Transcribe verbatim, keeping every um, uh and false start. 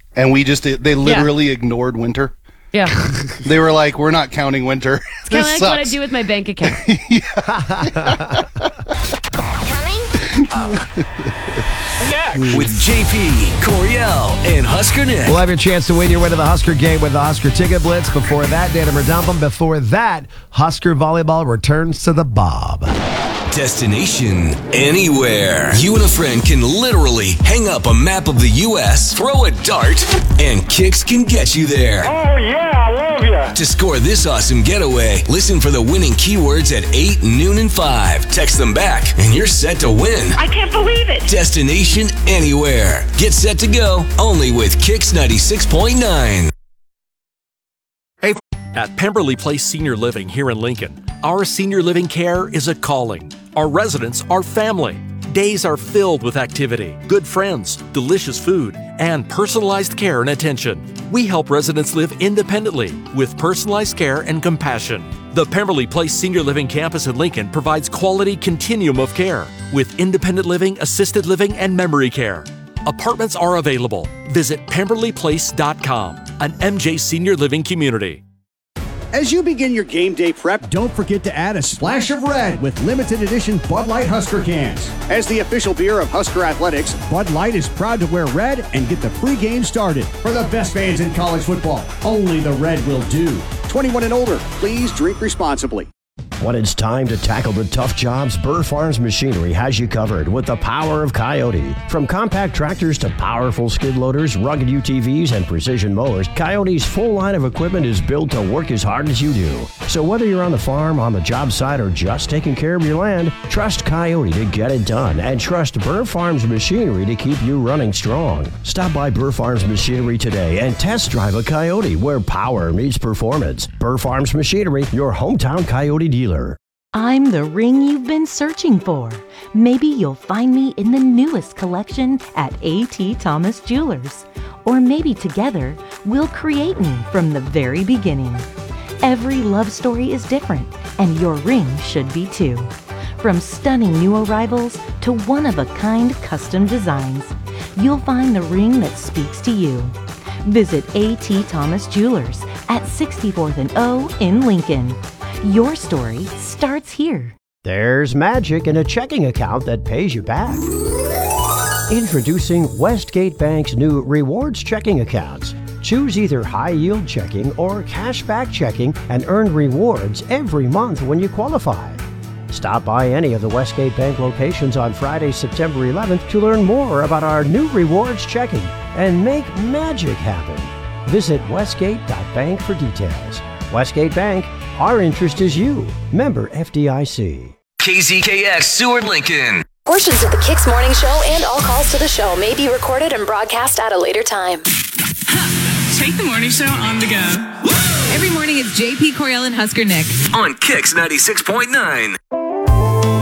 And we just, they literally yeah. ignored winter. Yeah. They were like, we're not counting winter. It's kind of like sucks. What I do with my bank account. With J P, Coriel, and Husker Nick. We'll have your chance to win your way to the Husker game with the Husker Ticket Blitz. Before that, Dana Merdumpum. Before that, Husker Volleyball returns to the Bob. Destination anywhere. You and a friend can literally hang up a map of the U S, throw a dart, and Kix can get you there. Oh, yeah, I love you. To score this awesome getaway, listen for the winning keywords at eight, noon, and five. Text them back, and you're set to win. I can't believe it. Destination anywhere. Get set to go, only with Kix ninety-six point nine. Hey, at Pemberley Place Senior Living here in Lincoln, our senior living care is a calling. Our residents are family. Days are filled with activity, good friends, delicious food, and personalized care and attention. We help residents live independently with personalized care and compassion. The Pemberley Place Senior Living Campus in Lincoln provides quality continuum of care with independent living, assisted living, and memory care. Apartments are available. Visit pemberley place dot com, an M J Senior Living community. As you begin your game day prep, don't forget to add a splash of red with limited edition Bud Light Husker cans. As the official beer of Husker Athletics, Bud Light is proud to wear red and get the pregame started. For the best fans in college football, only the red will do. twenty-one and older, please drink responsibly. When it's time to tackle the tough jobs, Burr Farms Machinery has you covered with the power of Coyote. From compact tractors to powerful skid loaders, rugged U T Vs, and precision mowers, Coyote's full line of equipment is built to work as hard as you do. So whether you're on the farm, on the job site, or just taking care of your land, trust Coyote to get it done, and trust Burr Farms Machinery to keep you running strong. Stop by Burr Farms Machinery today and test drive a Coyote where power meets performance. Burr Farms Machinery, your hometown Coyote dealer. I'm the ring you've been searching for. Maybe you'll find me in the newest collection at A T Thomas Jewelers. Or maybe together, we'll create me from the very beginning. Every love story is different, and your ring should be too. From stunning new arrivals to one-of-a-kind custom designs, you'll find the ring that speaks to you. Visit A T Thomas Jewelers at sixty-fourth and O in Lincoln. Your story starts here. There's magic in a checking account that pays you back. Introducing Westgate Bank's new rewards checking accounts. Choose either high-yield checking or cashback checking and earn rewards every month when you qualify. Stop by any of the Westgate Bank locations on Friday, September eleventh to learn more about our new rewards checking and make magic happen. Visit westgate dot bank for details. Westgate Bank, our interest is you. Member F D I C. K Z K X Seward Lincoln. Portions of the Kix Morning Show and all calls to the show may be recorded and broadcast at a later time. Take the morning show on the go. Every morning it's J P, Coriel, and Husker Nick. On Kix ninety-six point nine.